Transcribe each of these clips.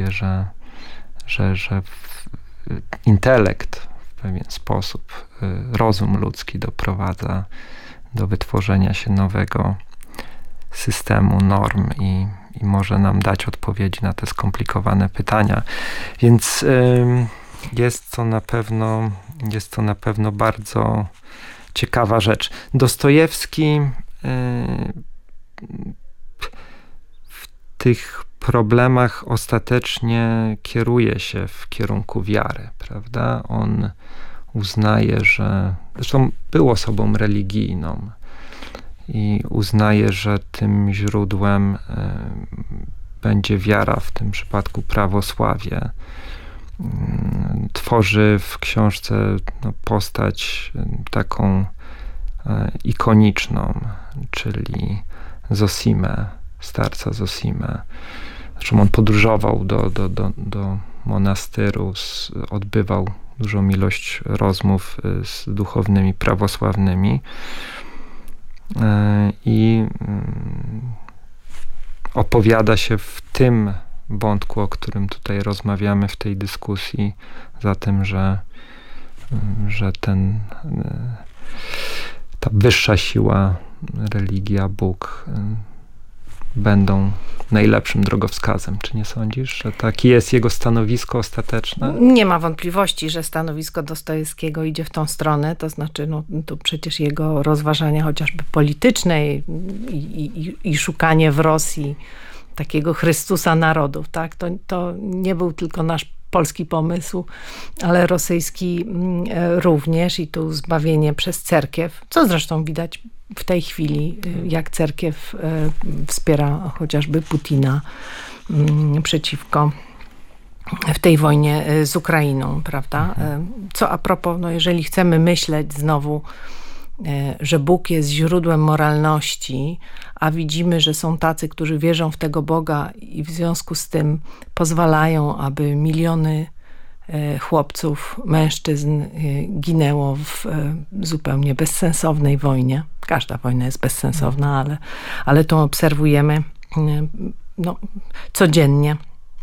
że intelekt w pewien sposób, rozum ludzki doprowadza do wytworzenia się nowego systemu norm i może nam dać odpowiedzi na te skomplikowane pytania. Więc jest to na pewno bardzo ciekawa rzecz. Dostojewski w tych problemach ostatecznie kieruje się w kierunku wiary, prawda? On uznaje, że zresztą był osobą religijną i uznaje, że tym źródłem będzie wiara, w tym przypadku prawosławie. Tworzy w książce postać taką ikoniczną, czyli Zosimę, starca Zosimę. Zresztą on podróżował do monastyru, odbywał dużą ilość rozmów z duchownymi prawosławnymi i opowiada się w tym wątku, o którym tutaj rozmawiamy w tej dyskusji, za tym, że ta wyższa siła, religia, Bóg będą najlepszym drogowskazem. Czy nie sądzisz, że takie jest jego stanowisko ostateczne? Nie ma wątpliwości, że stanowisko Dostojewskiego idzie w tą stronę, to znaczy tu przecież jego rozważania chociażby polityczne i szukanie w Rosji takiego Chrystusa narodów, tak? To nie był tylko nasz polski pomysł, ale rosyjski również i tu zbawienie przez cerkiew, co zresztą widać w tej chwili, jak cerkiew wspiera chociażby Putina przeciwko w tej wojnie z Ukrainą, prawda? Co a propos, jeżeli chcemy myśleć znowu, że Bóg jest źródłem moralności, a widzimy, że są tacy, którzy wierzą w tego Boga i w związku z tym pozwalają, aby miliony chłopców, mężczyzn ginęło w zupełnie bezsensownej wojnie. Każda wojna jest bezsensowna, ale to obserwujemy codziennie.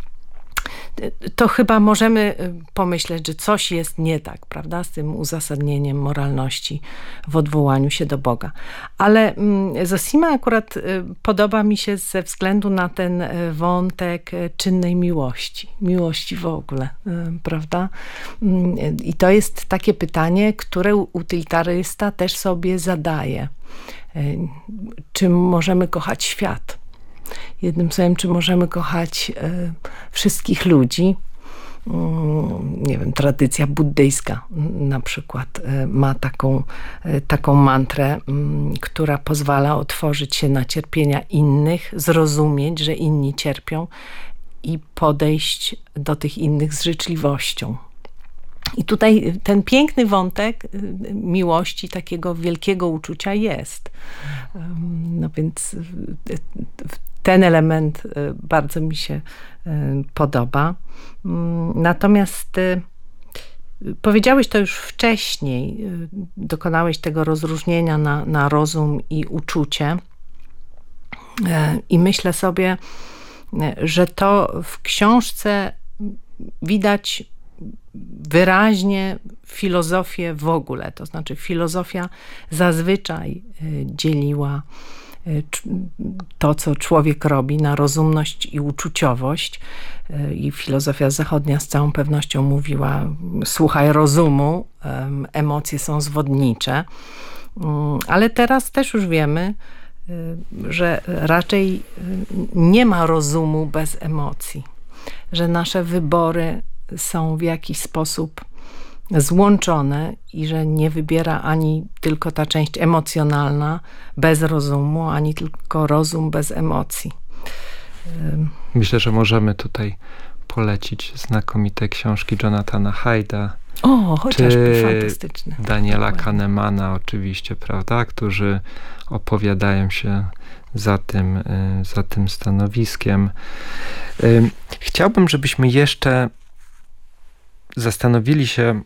To chyba możemy pomyśleć, że coś jest nie tak, prawda, z tym uzasadnieniem moralności w odwołaniu się do Boga. Ale Zosima akurat podoba mi się ze względu na ten wątek czynnej miłości w ogóle, prawda? I to jest takie pytanie, które utylitarysta też sobie zadaje. Czy możemy kochać świat? Jednym słowem, czy możemy kochać wszystkich ludzi? Nie wiem, tradycja buddyjska na przykład ma taką mantrę, która pozwala otworzyć się na cierpienia innych, zrozumieć, że inni cierpią i podejść do tych innych z życzliwością. I tutaj ten piękny wątek miłości, takiego wielkiego uczucia jest. No więc ten element bardzo mi się podoba. Natomiast powiedziałeś to już wcześniej, dokonałeś tego rozróżnienia na rozum i uczucie. I myślę sobie, że to w książce widać wyraźnie filozofię w ogóle. To znaczy filozofia zazwyczaj dzieliła to, co człowiek robi, na rozumność i uczuciowość. I filozofia zachodnia z całą pewnością mówiła: słuchaj rozumu, emocje są zwodnicze. Ale teraz też już wiemy, że raczej nie ma rozumu bez emocji. Że nasze wybory są w jakiś sposób złączone i że nie wybiera ani tylko ta część emocjonalna bez rozumu, ani tylko rozum bez emocji. Myślę, że możemy tutaj polecić znakomite książki Jonathana Haida. Chociażby fantastyczne. Daniela Kahnemana oczywiście, prawda, którzy opowiadają się za tym stanowiskiem. Chciałbym, żebyśmy jeszcze zastanowili się,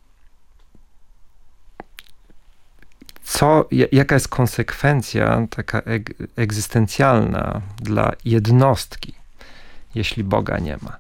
jaka jest konsekwencja taka egzystencjalna dla jednostki, jeśli Boga nie ma.